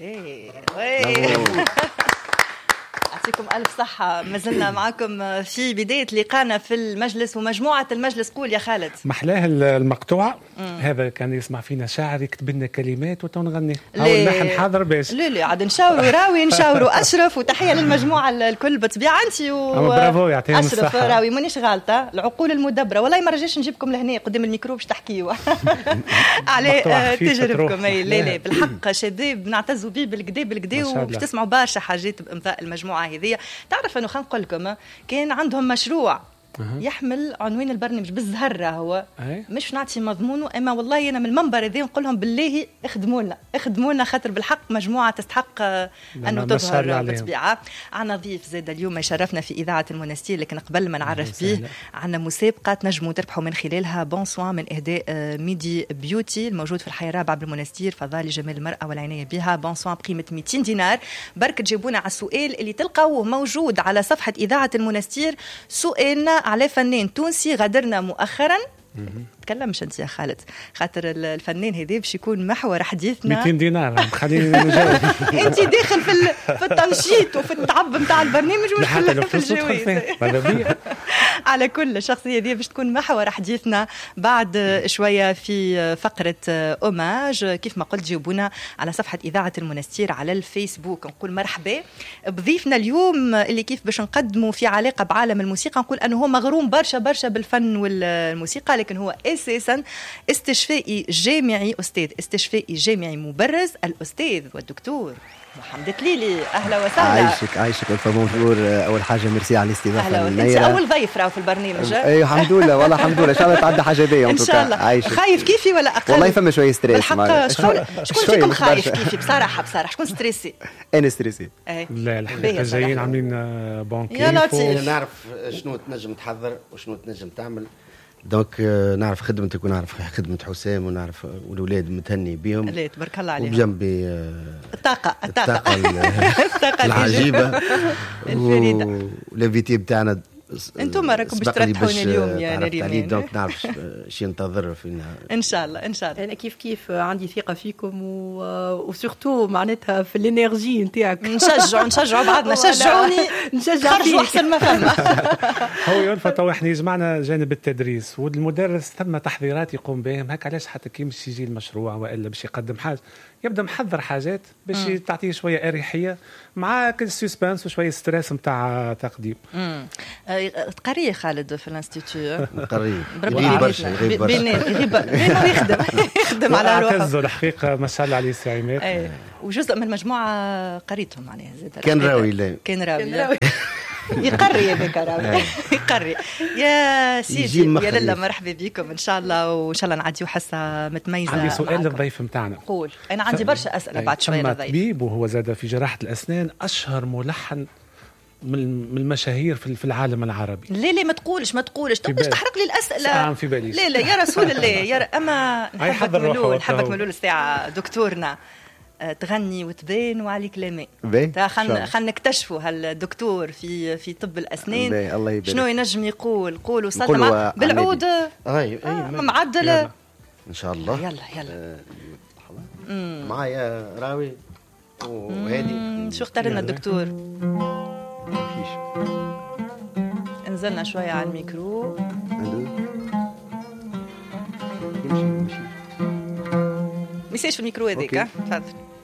يعطيكم ألف صحة. ما زلنا معكم في بداية لقانا في المجلس ومجموعة المجلس. قول يا خالد. محلاه المقطوعة. هذا كان يسمع فينا شاعر يكتب لنا كلمات وتنغني أو اللحن حاضر باش لا عاد نشاوروا راوي نشاوروا أشرف. وتحية للمجموعة الكل بالطبيعة. أنت برافو يعطيهم الصحة. أشرف راوي مانيش غالطة. العقول المدبرة والله ما رجعش نجيبكم لهنا قدام الميكرو باش تحكيوا على تجربكم. لا بالحق شباب نعتزوا بيه بالكدا وباش تسمعوا برشا حاجات بإمضاء المجموعة هذه. تعرف أنه خلينا نقول لكم كان عندهم مشروع يحمل عنوان البرنامج بالزهرة. هو مش نعطي مضمونه اما والله انا من المنبر هذا نقول لهم بالله اخدموا لنا خاطر بالحق مجموعه تستحق انه تظهر بالطبيعه. عنا ضيف زاد اليوم يشرفنا في اذاعه المنستير. لكن قبل ما نعرف به عنا مسابقه تنجموا تربحوا من خلالها بونسوان من اهداء ميدي بيوتي الموجود في الحي الرابعه بالمنستير فضاء لجمال المراه والعنايه بها. بونسوان بقيمه 200 دينار. برك تجيبونا على السؤال اللي تلقاوه موجود على صفحه اذاعه المنستير. سؤالنا على فنان تونسي غادرنا مؤخرا. تكلمش انت يا خالد خاطر الفنان هذا باش يكون محور حديثنا. 200 دينار خليني نجاوب. انت داخل في التنشيط وفي التعب نتاع البرنامج مش في الجواز. على كل الشخصيه دي باش تكون محور حديثنا بعد شويه في فقره اوماج. كيف ما قلت جاوبونا على صفحه اذاعه المنستير على الفيسبوك. نقول مرحبا بضيفنا اليوم اللي كيف باش نقدموا في علاقه بعالم الموسيقى. نقول انه هو مغروم برشا بالفن والموسيقى لكن هو اساسا استشفائي جامعي استاذ استشفائي جامعي مبرز الأستاذ والدكتور محمد تليلي. أهلا وسهلا. عايشك ألف مبروك. أول حاجة ميرسي على الاستضافة. أنت أول ضيف راهو في البرنامج. أيوة الحمد لله والله الحمد لله. إن شاء الله تعدي حاجة دي إن شاء الله. خايف كيفي ولا أقل؟ والله فما شوية ستريس. شكون فيكم خايف كيفي بصراحة شكون ستريسي؟ أنا ستريسي. لا الحقيقة جايين عاملين بونكي. يا لطيف. نعرف شنو تنجم تحضر وشنو تنجم تعمل. دونك نعرف خدمتك ونعرف خدمة حسام ونعرف والولاد متهني بيهم. لا تبارك الله عليهم. وبجنبي الطاقة العجيبة الفريدة. والفيتي بتاعنا انتم راكم باش ترتحوني اليوم يا نريمان. دونك نعرف شي ننتظر فينا ان شاء الله. انا كيف عندي ثقه فيكم وسورتو معناتها في الانرجي نتاعك. نشجعوا بعضنا. شجعوني نشجع فيك احسن ما فما. هو يلفت تو احنا يجمعنا جانب التدريس والمدرس ثم تحضيرات يقوم بهم. هكا علاش حتى كي باش يجي المشروع والا باش يقدم حاجه يبدا محضر حاجات باش تعطيه شويه اريحيه مع كل سسبانس وشويه ستريس نتاع تقديم. تقري خالد في الانستيتيو. قري يغيب برشا يخدم على روحه. اعتزوا الحقيقه ما شاء الله عليه سي عماد. وجزء من المجموعه قريتهم عليها زاد. كان راوي يقري هذاك راوي يقري. يا سيدي يا لله مرحبا بكم ان شاء الله وان شاء الله نعديو حصه متميزه. عندي سؤال للضيف نتاعنا. قول. انا عندي برشا اسئله بعد شويه للضيف. طبيب وهو زاد في جراحه الاسنان اشهر ملحن من المشاهير في العالم العربي. لا ما تقولش تقدرش تحرق لي الاسئله. في بالي. لا يا رسول الله يا اما نحبك ملول الساعه دكتورنا تغني وتبان وعليك كلامي. خلنا نكتشفوا هالدكتور في طب الاسنان الله يبارك. شنو ينجم قول وصلنا بالعود معدله ان شاء الله. يلا معايا راوي وهادي. شو اختار لنا الدكتور؟ انزلنا شويه على الميكرو. ميساج في الميكرو هذيك. تفضل.